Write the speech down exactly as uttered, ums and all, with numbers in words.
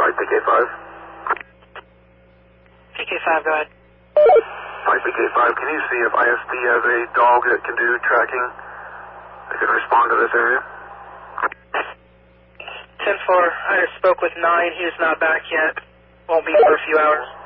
Mike, P K five. P K five, go ahead. Mike, P K five, can you see if I S P has a dog that can do tracking that can respond to this area? ten four, I just spoke with nine. He is not back yet. Won't be for a few hours.